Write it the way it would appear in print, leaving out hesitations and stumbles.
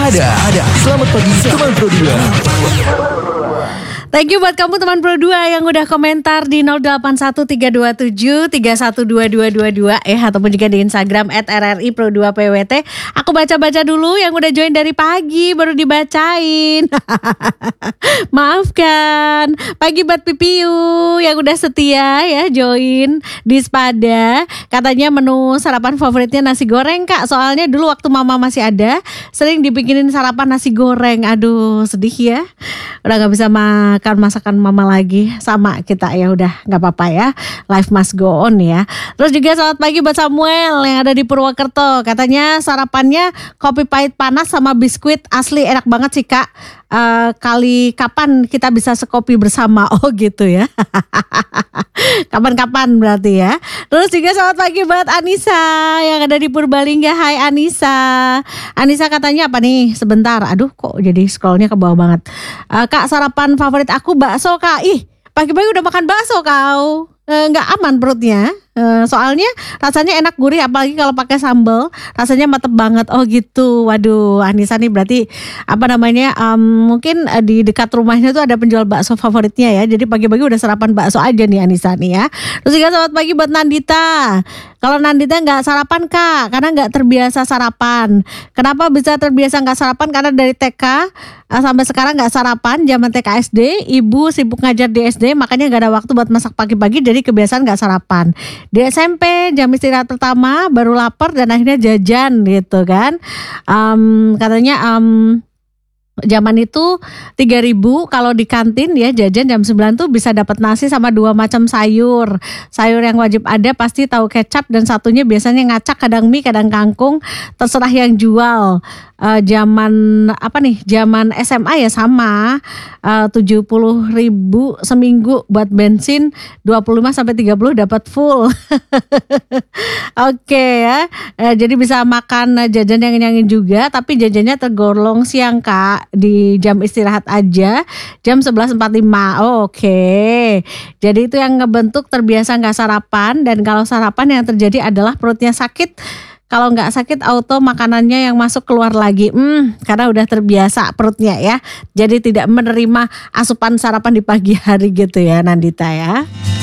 Ada. Selamat pagi teman Pro 2. Thank you buat kamu teman Pro 2 yang udah komentar di 081327312222 ataupun juga di Instagram @rripro2pwt. Aku baca-baca dulu yang udah join dari pagi baru dibacain. Maafkan. Pagi buat Pipiu yang udah setia ya join di Spada. Katanya menu sarapan favoritnya nasi goreng Kak. Soalnya dulu waktu mama masih ada sering dibikinin sarapan nasi goreng. Aduh sedih ya. Udah gak bisa makan masakan mama lagi. Sama kita ya udah gak apa-apa ya. Life must go on ya. Terus juga selamat pagi buat Samuel yang ada di Purwokerto. Katanya sarapannya kopi pahit panas sama biskuit asli enak banget sih Kak. Kali kapan kita bisa sekopi bersama. Oh gitu ya. Kapan-kapan berarti ya. Terus juga selamat pagi buat Anissa yang ada di Purbalingga. Hai Anissa. Anissa katanya apa nih? Sebentar. Aduh kok jadi scrollnya ke bawah banget. Kak sarapan favorit aku bakso Kak. Ih pagi-pagi udah makan bakso kau. Nggak aman perutnya. Soalnya rasanya enak gurih apalagi kalau pakai sambal rasanya mantep banget. Oh gitu. Waduh Anissa nih berarti mungkin di dekat rumahnya tuh ada penjual bakso favoritnya ya. Jadi pagi-pagi udah sarapan bakso aja nih Anissa nih ya. Terus juga selamat pagi buat Nandita. Kalau Nandita nggak sarapan Kak karena nggak terbiasa sarapan. Kenapa bisa terbiasa nggak sarapan? Karena dari TK sampai sekarang nggak sarapan. Zaman TK SD ibu sibuk ngajar di SD makanya nggak ada waktu buat masak pagi-pagi jadi kebiasaan nggak sarapan. Di SMP jam istirahat pertama baru lapar dan akhirnya jajan gitu kan. Katanya zaman itu 3.000 kalau di kantin ya jajan jam 9 tuh bisa dapat nasi sama 2 macam sayur. Sayur yang wajib ada pasti tahu kecap dan satunya biasanya ngacak, kadang mie, kadang kangkung, terserah yang jual. Zaman SMA ya sama 70.000 seminggu buat bensin 25 sampai 30 dapat full. Oke ya. Jadi bisa makan jajan yang nyangin juga tapi jajannya tergolong siang Kak di jam istirahat aja jam 11.45. Oke. Jadi itu yang ngebentuk terbiasa nggak sarapan dan kalau sarapan yang terjadi adalah perutnya sakit. Kalau nggak sakit auto makanannya yang masuk keluar lagi. Karena udah terbiasa perutnya ya. Jadi tidak menerima asupan sarapan di pagi hari gitu ya Nandita ya.